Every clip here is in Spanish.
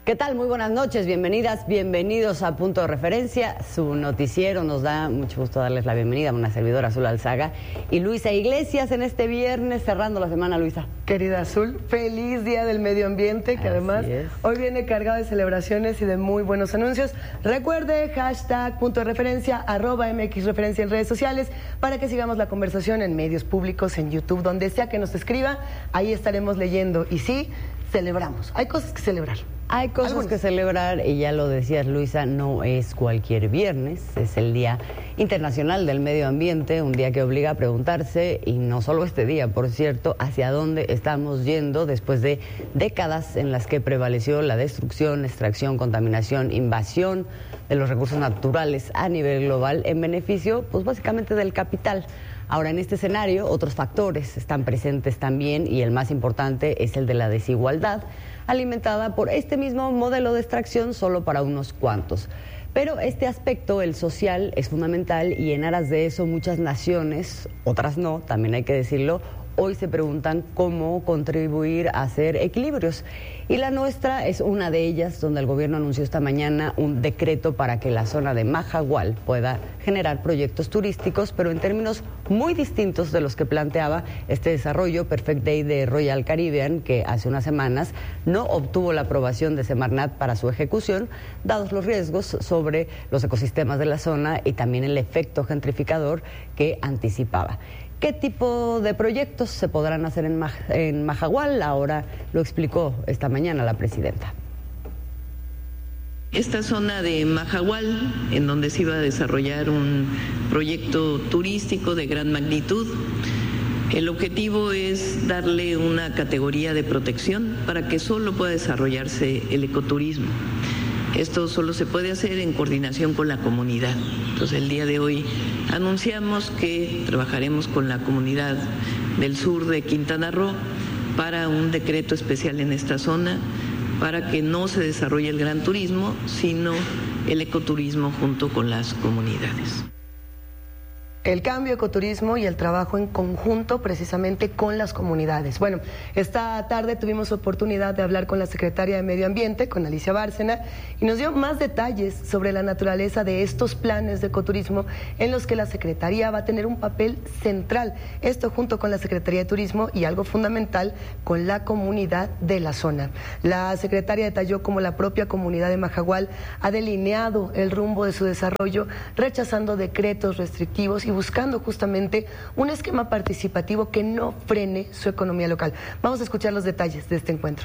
¿Qué tal? Muy buenas noches, bienvenidas, bienvenidos a Punto de Referencia, su noticiero. Nos da mucho gusto darles la bienvenida a una servidora, Azul Alzaga, y Luisa Iglesias en este viernes, cerrando la semana, Luisa. Querida Azul, feliz Día del Medio Ambiente, que además hoy viene cargado de celebraciones y de muy buenos anuncios. Recuerde, hashtag Punto de Referencia, @MXReferencia en redes sociales, para que sigamos la conversación en medios públicos, en YouTube, donde sea que nos escriba, ahí estaremos leyendo. Y sí, celebramos, hay cosas que celebrar. Hay cosas que celebrar, y ya lo decías, Luisa, no es cualquier viernes, es el Día Internacional del Medio Ambiente, un día que obliga a preguntarse, y no solo este día, por cierto, hacia dónde estamos yendo después de décadas en las que prevaleció la destrucción, extracción, contaminación, invasión de los recursos naturales a nivel global en beneficio, pues básicamente del capital. Ahora, en este escenario, otros factores están presentes también, y el más importante es el de la desigualdad, alimentada por este mismo modelo de extracción solo para unos cuantos. Pero este aspecto, el social, es fundamental, y en aras de eso muchas naciones, otras no, también hay que decirlo, hoy se preguntan cómo contribuir a hacer equilibrios. Y la nuestra es una de ellas, donde el gobierno anunció esta mañana un decreto para que la zona de Mahahual pueda generar proyectos turísticos, pero en términos muy distintos de los que planteaba este desarrollo Perfect Day de Royal Caribbean, que hace unas semanas no obtuvo la aprobación de Semarnat para su ejecución, dados los riesgos sobre los ecosistemas de la zona y también el efecto gentrificador que anticipaba. ¿Qué tipo de proyectos se podrán hacer en Mahahual? Ahora lo explicó esta mañana la presidenta. Esta zona de Mahahual, en donde se iba a desarrollar un proyecto turístico de gran magnitud, el objetivo es darle una categoría de protección para que solo pueda desarrollarse el ecoturismo. Esto solo se puede hacer en coordinación con la comunidad. Entonces, el día de hoy anunciamos que trabajaremos con la comunidad del sur de Quintana Roo para un decreto especial en esta zona, para que no se desarrolle el gran turismo, sino el ecoturismo junto con las comunidades. El cambio, ecoturismo y el trabajo en conjunto precisamente con las comunidades. Bueno, esta tarde tuvimos oportunidad de hablar con la secretaria de Medio Ambiente, con Alicia Bárcena, y nos dio más detalles sobre la naturaleza de estos planes de ecoturismo en los que la Secretaría va a tener un papel central. Esto junto con la Secretaría de Turismo y algo fundamental, con la comunidad de la zona. La secretaria detalló cómo la propia comunidad de Mahahual ha delineado el rumbo de su desarrollo, rechazando decretos restrictivos y buscando justamente un esquema participativo que no frene su economía local. Vamos a escuchar los detalles de este encuentro.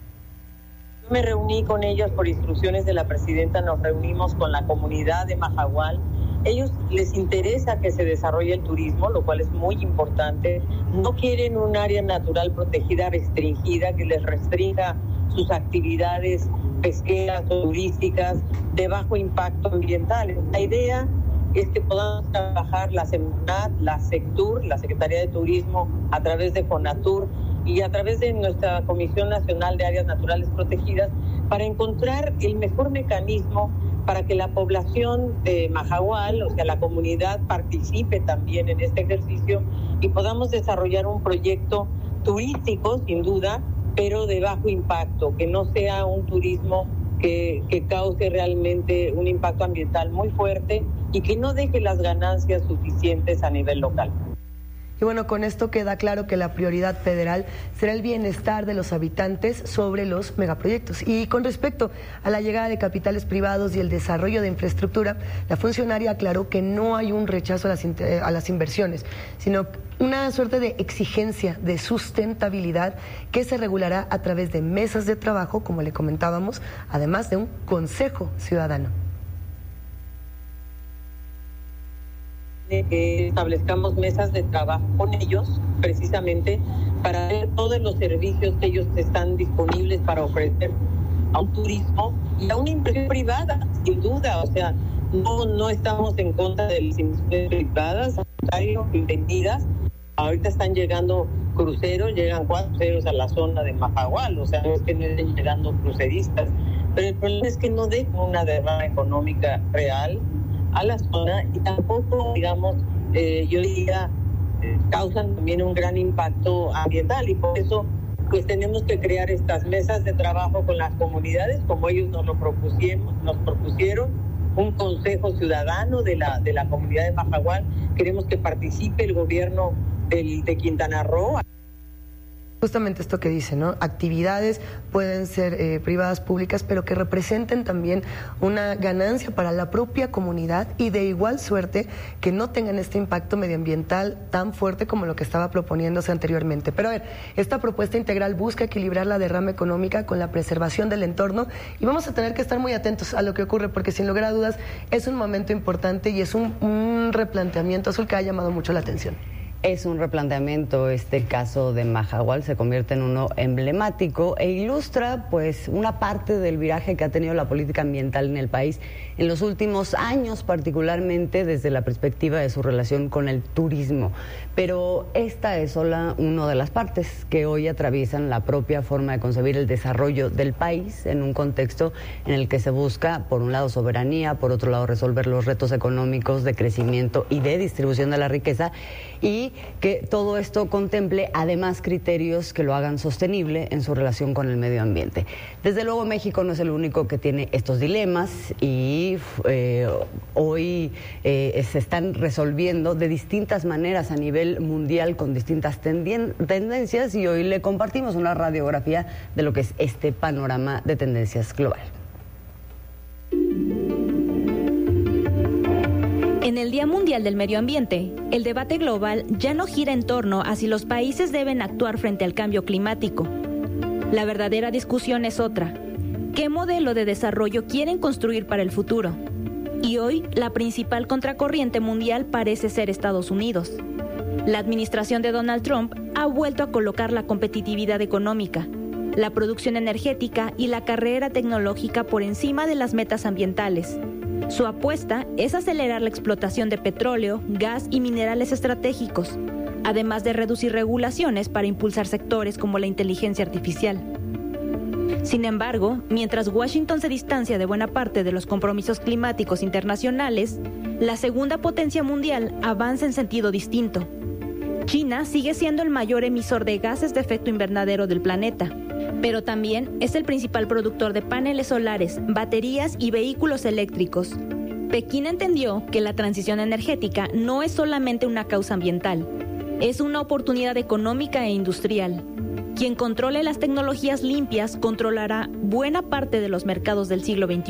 Yo me reuní con ellos por instrucciones de la presidenta, nos reunimos con la comunidad de Mahahual. Ellos les interesa que se desarrolle el turismo, lo cual es muy importante. No quieren un área natural protegida restringida que les restrinja sus actividades pesqueras o turísticas de bajo impacto ambiental. La idea es que podamos trabajar la Semarnat, la Sectur, la Secretaría de Turismo, a través de Fonatur y a través de nuestra Comisión Nacional de Áreas Naturales Protegidas, para encontrar el mejor mecanismo para que la población de Mahahual, o sea, la comunidad, participe también en este ejercicio y podamos desarrollar un proyecto turístico, sin duda, pero de bajo impacto, que no sea un turismo que cause realmente un impacto ambiental muy fuerte y que no deje las ganancias suficientes a nivel local. Y bueno, con esto queda claro que la prioridad federal será el bienestar de los habitantes sobre los megaproyectos. Y con respecto a la llegada de capitales privados y el desarrollo de infraestructura, la funcionaria aclaró que no hay un rechazo a las inversiones, sino una suerte de exigencia de sustentabilidad que se regulará a través de mesas de trabajo, como le comentábamos, además de un consejo ciudadano. Que establezcamos mesas de trabajo con ellos, precisamente para ver todos los servicios que ellos están disponibles para ofrecer a un turismo y a una inversión privada, sin duda. O sea, no estamos en contra de las inversiones privadas, al contrario, bienvenidas. Ahorita están llegando cruceros, llegan 4 cruceros a la zona de Mahahual, o sea, no es que no estén llegando cruceristas, pero el problema es que no dejan una derrama económica real a la zona y tampoco, digamos, yo diría, causan también un gran impacto ambiental, y por eso pues tenemos que crear estas mesas de trabajo con las comunidades, como ellos nos propusieron, un consejo ciudadano de la comunidad de Majahual. Queremos que participe el gobierno de Quintana Roo. Justamente esto que dice, ¿no? Actividades pueden ser privadas, públicas, pero que representen también una ganancia para la propia comunidad y de igual suerte que no tengan este impacto medioambiental tan fuerte como lo que estaba proponiéndose anteriormente. Pero a ver, esta propuesta integral busca equilibrar la derrama económica con la preservación del entorno y vamos a tener que estar muy atentos a lo que ocurre porque sin lugar a dudas es un momento importante y es un replanteamiento, Azul, que ha llamado mucho la atención. Es un replanteamiento, este caso de Majahual se convierte en uno emblemático e ilustra pues una parte del viraje que ha tenido la política ambiental en el país en los últimos años, particularmente desde la perspectiva de su relación con el turismo. Pero esta es solo una de las partes que hoy atraviesan la propia forma de concebir el desarrollo del país en un contexto en el que se busca, por un lado, soberanía, por otro lado, resolver los retos económicos de crecimiento y de distribución de la riqueza, y que todo esto contemple además criterios que lo hagan sostenible en su relación con el medio ambiente. Desde luego México no es el único que tiene estos dilemas y hoy se están resolviendo de distintas maneras a nivel mundial con distintas tendencias y hoy le compartimos una radiografía de lo que es este panorama de tendencias global. En el Día Mundial del Medio Ambiente, el debate global ya no gira en torno a si los países deben actuar frente al cambio climático. La verdadera discusión es otra. ¿Qué modelo de desarrollo quieren construir para el futuro? Y hoy, la principal contracorriente mundial parece ser Estados Unidos. La administración de Donald Trump ha vuelto a colocar la competitividad económica, la producción energética y la carrera tecnológica por encima de las metas ambientales. Su apuesta es acelerar la explotación de petróleo, gas y minerales estratégicos, además de reducir regulaciones para impulsar sectores como la inteligencia artificial. Sin embargo, mientras Washington se distancia de buena parte de los compromisos climáticos internacionales, la segunda potencia mundial avanza en sentido distinto. China sigue siendo el mayor emisor de gases de efecto invernadero del planeta, pero también es el principal productor de paneles solares, baterías y vehículos eléctricos. Pekín entendió que la transición energética no es solamente una causa ambiental, es una oportunidad económica e industrial. Quien controle las tecnologías limpias controlará buena parte de los mercados del siglo XXI.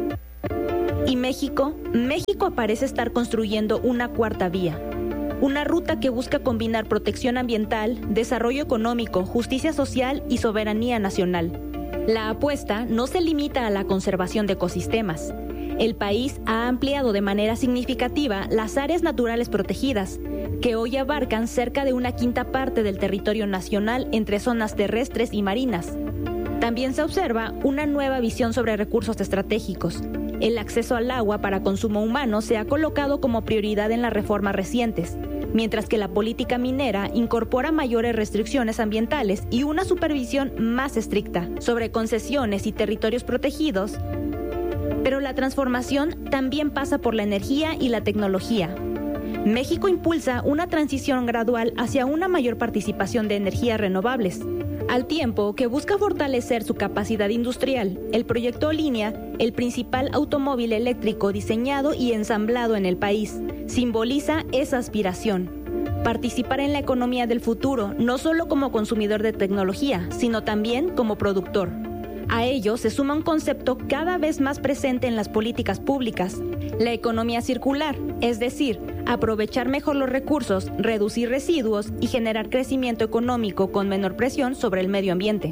¿Y México? México parece estar construyendo una cuarta vía. Una ruta que busca combinar protección ambiental, desarrollo económico, justicia social y soberanía nacional. La apuesta no se limita a la conservación de ecosistemas. El país ha ampliado de manera significativa las áreas naturales protegidas, que hoy abarcan cerca de 1/5 del territorio nacional entre zonas terrestres y marinas. También se observa una nueva visión sobre recursos estratégicos. El acceso al agua para consumo humano se ha colocado como prioridad en las reformas recientes, mientras que la política minera incorpora mayores restricciones ambientales y una supervisión más estricta sobre concesiones y territorios protegidos. Pero la transformación también pasa por la energía y la tecnología. México impulsa una transición gradual hacia una mayor participación de energías renovables. Al tiempo que busca fortalecer su capacidad industrial, el proyecto Línea, el principal automóvil eléctrico diseñado y ensamblado en el país, simboliza esa aspiración. Participar en la economía del futuro, no solo como consumidor de tecnología, sino también como productor. A ello se suma un concepto cada vez más presente en las políticas públicas, la economía circular, es decir, aprovechar mejor los recursos, reducir residuos y generar crecimiento económico con menor presión sobre el medio ambiente.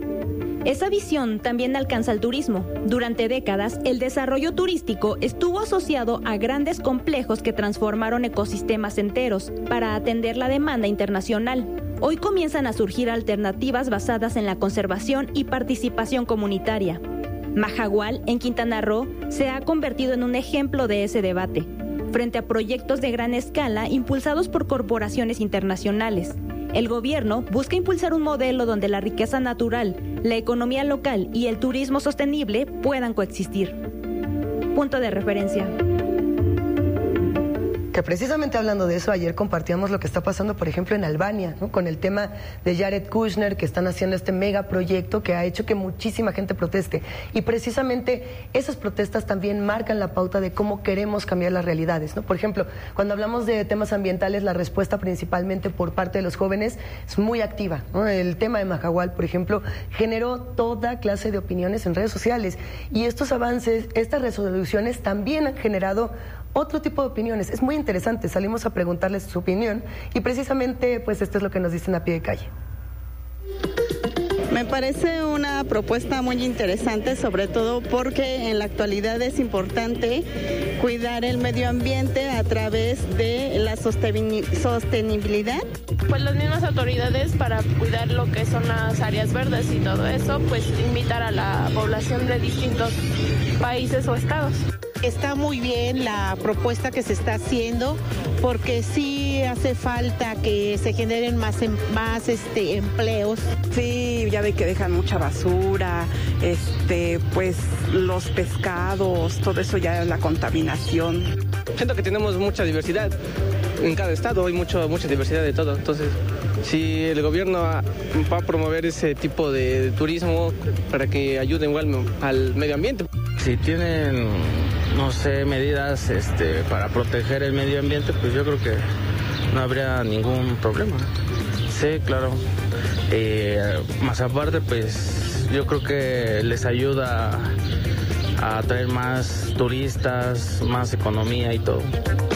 Esa visión también alcanza el turismo. Durante décadas, el desarrollo turístico estuvo asociado a grandes complejos que transformaron ecosistemas enteros para atender la demanda internacional. Hoy comienzan a surgir alternativas basadas en la conservación y participación comunitaria. Majahual, en Quintana Roo, se ha convertido en un ejemplo de ese debate, frente a proyectos de gran escala impulsados por corporaciones internacionales. El gobierno busca impulsar un modelo donde la riqueza natural, la economía local y el turismo sostenible puedan coexistir. Punto de referencia. Que precisamente hablando de eso, ayer compartíamos lo que está pasando, por ejemplo, en Albania, ¿no? Con el tema de Jared Kushner, que están haciendo este megaproyecto que ha hecho que muchísima gente proteste. Y precisamente esas protestas también marcan la pauta de cómo queremos cambiar las realidades, ¿no? Por ejemplo, cuando hablamos de temas ambientales, la respuesta principalmente por parte de los jóvenes es muy activa, ¿no? El tema de Mahahual, por ejemplo, generó toda clase de opiniones en redes sociales. Y estos avances, estas resoluciones también han generado otro tipo de opiniones. Es muy interesante, salimos a preguntarles su opinión y precisamente pues esto es lo que nos dicen a pie de calle. Me parece una propuesta muy interesante, sobre todo porque en la actualidad es importante cuidar el medio ambiente a través de la sostenibilidad. Pues las mismas autoridades, para cuidar lo que son las áreas verdes y todo eso, pues invitar a la población de distintos países o estados. Está muy bien la propuesta que se está haciendo, porque sí hace falta que se generen más empleos. Sí, ya ve que dejan mucha basura, pues los pescados, todo eso ya es la contaminación. Siento que tenemos mucha diversidad en cada estado, hay mucha diversidad de todo, entonces si el gobierno va a promover ese tipo de turismo para que ayude igual al medio ambiente. Si tienen, no sé, medidas para proteger el medio ambiente, pues yo creo que no habría ningún problema. Sí, claro. Más aparte, pues yo creo que les ayuda a atraer más turistas, más economía y todo.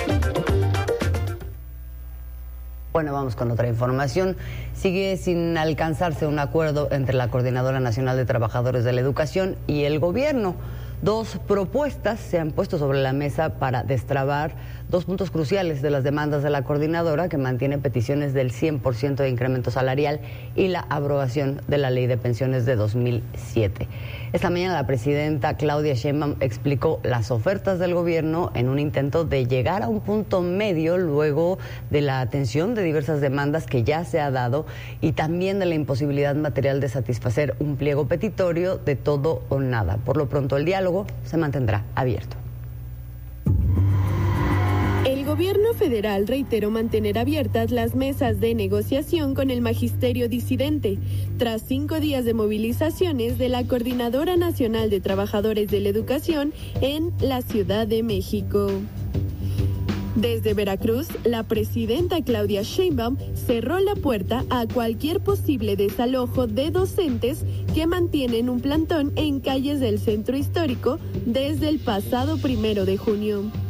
Bueno, vamos con otra información. Sigue sin alcanzarse un acuerdo entre la Coordinadora Nacional de Trabajadores de la Educación y el gobierno. Dos propuestas se han puesto sobre la mesa para destrabar dos puntos cruciales de las demandas de la coordinadora, que mantiene peticiones del 100% de incremento salarial y la abrogación de la Ley de Pensiones de 2007. Esta mañana la presidenta Claudia Sheinbaum explicó las ofertas del gobierno en un intento de llegar a un punto medio luego de la atención de diversas demandas que ya se ha dado y también de la imposibilidad material de satisfacer un pliego petitorio de todo o nada. Por lo pronto el diálogo se mantendrá abierto. El gobierno federal reiteró mantener abiertas las mesas de negociación con el magisterio disidente, tras 5 días de movilizaciones de la Coordinadora Nacional de Trabajadores de la Educación en la Ciudad de México. Desde Veracruz, la presidenta Claudia Sheinbaum cerró la puerta a cualquier posible desalojo de docentes que mantienen un plantón en calles del centro histórico desde el pasado 1 de junio.